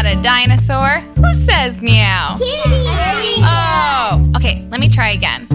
a dinosaur? Who says meow? Kitty. Oh, okay, let me try again.